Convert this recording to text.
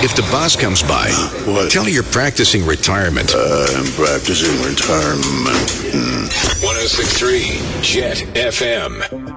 If the boss comes by, What? tell her you're practicing retirement. I'm practicing retirement. 106.3 Jet FM.